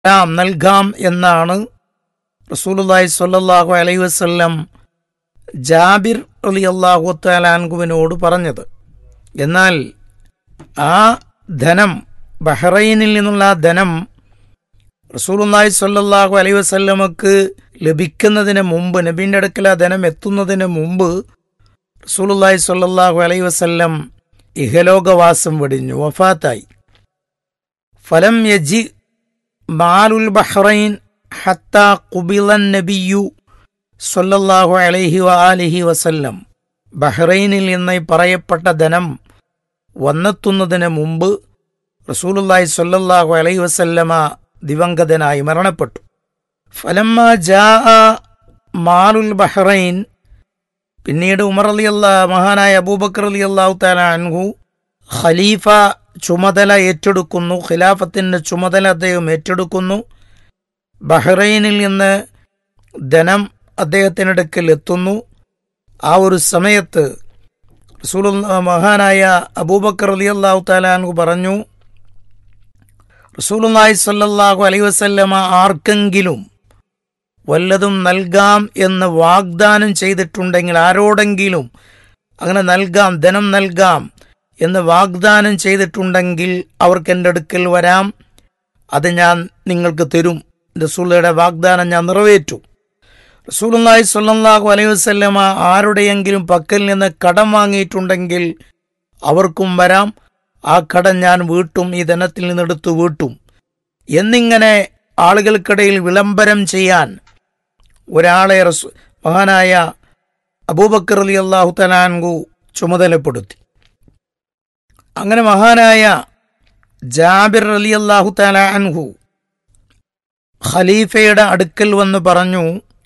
നൽകാം എന്നാണ് റസൂലുള്ളാഹി സ്വല്ലല്ലാഹു അലൈഹി വസല്ലം ജാബിർ റളിയല്ലാഹു തആല അൻഹുവിനോട് പറഞ്ഞത്. എന്നാൽ ആ ധനം, ബഹ്റൈനിൽ നിന്നുള്ള ധനം റസൂലുള്ളാഹി സ്വല്ലല്ലാഹു അലൈഹി വസല്ലമക്ക് ലഭിക്കുന്നതിന് മുമ്പ്, നബിയുടെ അടുക്കൽ ആ ധനം എത്തുന്നതിന് മുമ്പ് റസൂലുള്ളാഹി സ്വല്ലല്ലാഹു അലൈഹി വസല്ലം ഇഹലോകവാസം വെടിഞ്ഞു, വഫാത്തായി. ഫലം യജി മാലുൽ ബഹ്റൈൻ ഹത്താ ഖുബിലൻ നബിയ്യു സ്വല്ലല്ലാഹു അലൈഹി വആലിഹി വസല്ലം. ബഹ്റൈനിൽ നിന്ന് പറയപ്പെട്ട ധനം വന്നെത്തുന്നതിന് മുമ്പ് റസൂലുള്ളാഹി സ്വല്ലല്ലാഹു അലൈഹി വസല്ലമ ദിവംഗതനായി മരണപ്പെട്ടു. ഫലമ്മ ജാഅ മാലുൽ ബഹ്റൈൻ, പിന്നീട് ഉമർ മഹാനായ അബൂബക്കർ റളിയല്ലാഹു തആല അൻഹു ഖലീഫ ചുമതല ഏറ്റെടുക്കുന്നു, ഖിലാഫത്തിന്റെ ചുമതല അദ്ദേഹം ഏറ്റെടുക്കുന്നു. ബഹ്റൈനിൽ നിന്ന് ധനം അദ്ദേഹത്തിനടുക്കൽ എത്തുന്നു. ആ ഒരു സമയത്ത് മഹാനായ അബൂബക്കർ റളിയല്ലാഹു തആല അൻഹു പറഞ്ഞു, റസൂലുള്ളാഹി സ്വല്ലല്ലാഹു അലൈഹി വസല്ലമ ആർക്കെങ്കിലും വല്ലതും നൽകാം എന്ന് വാഗ്ദാനം ചെയ്തിട്ടുണ്ടെങ്കിൽ, ആരോടെങ്കിലും അങ്ങനെ നൽകാം, ധനം നൽകാം എന്ന് വാഗ്ദാനം ചെയ്തിട്ടുണ്ടെങ്കിൽ അവർക്ക് എൻ്റെ അടുക്കൽ വരാം, അത് ഞാൻ നിങ്ങൾക്ക് തരും, റസൂലുള്ളാഹിയുടെ വാഗ്ദാനം ഞാൻ നിറവേറ്റും. റസൂലുള്ളാഹി സ്വല്ലല്ലാഹു അലൈഹി വസല്ലമ ആരുടെയെങ്കിലും പക്കൽ നിന്ന് കടം വാങ്ങിയിട്ടുണ്ടെങ്കിൽ അവർക്കും വരാം, ആ കടം ഞാൻ വീട്ടും, ഈ ധനത്തിൽ നിന്നെടുത്ത് വീട്ടും എന്നിങ്ങനെ ആളുകൾക്കിടയിൽ വിളംബരം ചെയ്യാൻ ഒരാളെ മഹാനായ അബൂബക്കർ റളിയല്ലാഹു തആല അൻഹു ചുമതലപ്പെടുത്തി. അങ്ങനെ മഹാനായ ജാബിർ റളിയല്ലാഹു തആല അൻഹു ഖലീഫയുടെ അടുക്കൽ വന്ന് പറഞ്ഞു,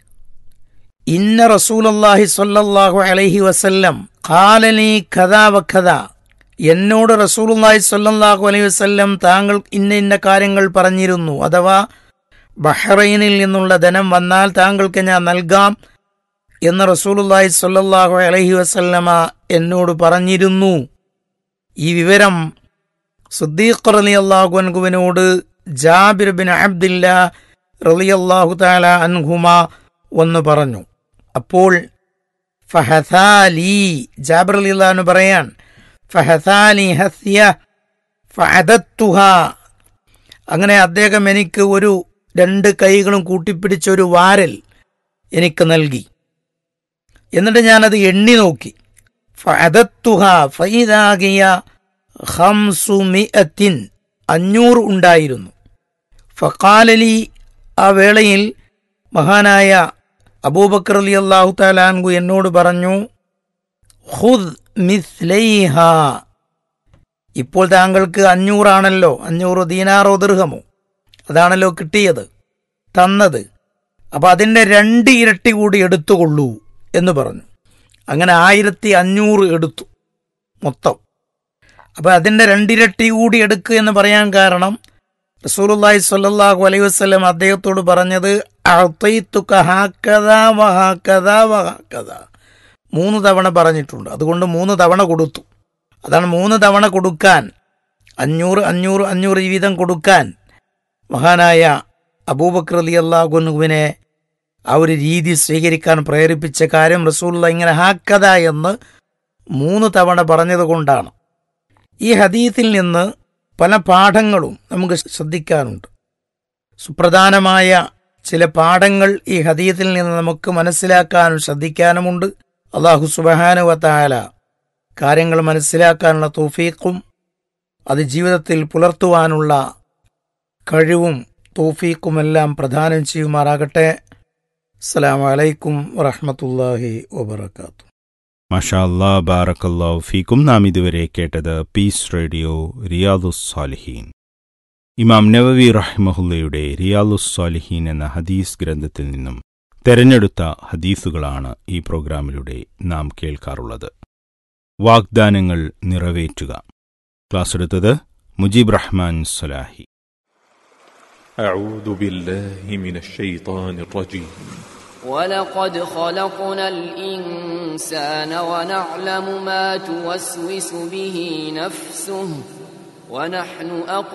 ഇന്ന റസൂലുള്ളാഹി സ്വല്ലല്ലാഹു അലൈഹി വസല്ലം ഖാലനി ഖദാ വഖദാ, എന്നോട് റസൂലുള്ളാഹി സ്വല്ലല്ലാഹു അലൈഹി വസല്ലം താങ്കൾ ഇന്ന ഇന്ന കാര്യങ്ങൾ പറഞ്ഞിരുന്നു, അഥവാ ബഹ്റൈനിൽ നിന്നുള്ള ധനം വന്നാൽ താങ്കൾക്ക് ഞാൻ നൽകാം എന്ന് റസൂലുള്ളാഹി സ്വല്ലല്ലാഹു അലൈഹി വസല്ലമ എന്നോട് പറഞ്ഞിരുന്നു. ഈ വിവരം സിദ്ദീഖ് റളിയല്ലാഹു അൻഹുവിനോട് ജാബിർ ബിൻ അബ്ദില്ലാ റളിയല്ലാഹു തആല അൻഹുമാ വന്ന് പറഞ്ഞു. അപ്പോൾ ഫഹസാലി, ജാബിർ റളിയല്ലാഹു അൻഹു പറയാൻ, ഫഹസാലി ഹസ്യ ഫഅദത്തുഹാ, അങ്ങനെ അദ്ദേഹം എനിക്ക് ഒരു 2 കൈകളും കൂട്ടിപ്പിടിച്ച ഒരു വാരൽ എനിക്ക് നൽകി. എന്നിട്ട് ഞാനത് എണ്ണി നോക്കി. ഫഅദത്തുഹാ ഫഇദാ ഹിയ 500, 500 ഉണ്ടായിരുന്നു. ഫഖാലലി, ആ വേളയിൽ മഹാനായ അബൂബക്കർ റളിയല്ലാഹു തആല അൻഹു എന്നോട് പറഞ്ഞു, ഖുദ് മിസ്ലൈഹാ, ഇപ്പോൾ താങ്കൾക്ക് 500 ആണല്ലോ, 500 ദീനാറോ ദിർഹമോ അതാണല്ലോ കിട്ടിയത്, തന്നത്, അപ്പൊ അതിൻ്റെ 2 ഇരട്ടി കൂടി എടുത്തുകൊള്ളൂ എന്ന് പറഞ്ഞു. അങ്ങനെ 1500 എടുത്തു മൊത്തം. അപ്പൊ അതിൻ്റെ 2 ഇരട്ടി കൂടി എടുക്കുക എന്ന് പറയാൻ കാരണം റസൂലുള്ളാഹി സ്വല്ലല്ലാഹു അലൈഹി വസല്ലം അദ്ദേഹത്തോട് പറഞ്ഞത്, അഅതൈതുക ഹകദാ വഹകദാ വഹകദാ, 3 തവണ പറഞ്ഞിട്ടുണ്ട്, അതുകൊണ്ട് 3 തവണ കൊടുത്തു. അതാണ് 3 തവണ കൊടുക്കാൻ, 500 500 500 ഈ വീതം കൊടുക്കാൻ മഹാനായ അബൂബക്കർ റളിയല്ലാഹു അൻഹുവിനെ ആ ഒരു രീതി സ്വീകരിക്കാൻ പ്രേരിപ്പിച്ച കാര്യം റസൂലുള്ളാഹി ഇങ്ങനെ ഹാക്കദ എന്ന് 3 തവണ പറഞ്ഞത് കൊണ്ടാണ്. ഈ ഹദീസിൽ നിന്ന് പല പാഠങ്ങളും നമുക്ക് ശ്രദ്ധിക്കാനുണ്ട്. സുപ്രധാനമായ ചില പാഠങ്ങൾ ഈ ഹദീസിൽ നിന്ന് നമുക്ക് മനസ്സിലാക്കാനും ശ്രദ്ധിക്കാനുമുണ്ട്. അല്ലാഹു സുബ്ഹാനഹു വ തആല കാര്യങ്ങൾ മനസ്സിലാക്കാനുള്ള തൗഫീഖും അത് ജീവിതത്തിൽ പുലർത്തുവാനുള്ള കഴിവും തൗഫീഖുമെല്ലാം പ്രദാനം ചെയ്യുമാറാകട്ടെ. അസ്സലാമു അലൈക്കും വറഹ്മത്തുള്ളാഹി വബറകാതുഹു. മാഷാ അല്ലാഹ്, ബാറക്കല്ലാഹു ഫീക്കും. നാം ഇതുവരെ കേട്ടത് പീസ് റേഡിയോ റിയാദുസ് സാലിഹീൻ. ഇമാം നവവി റഹിമഹുല്ലയുടെ റിയാദുസ് സാലിഹീൻ എന്ന ഹദീസ് ഗ്രന്ഥത്തിൽ നിന്നും തെരഞ്ഞെടുത്ത ഹദീസുകളാണ് ഈ പ്രോഗ്രാമിലൂടെ നാം കേൾക്കാറുള്ളത്. വാഗ്ദാനങ്ങൾ നിറവേറ്റുക. ക്ലാസ് എടുത്തത് മുജീബ് റഹ്മാൻ സലാഹി. أعوذ بالله من الشيطان الرجيم. ولقد خلقنا الإنسان ونعلم ما توسوس به نفسه ونحن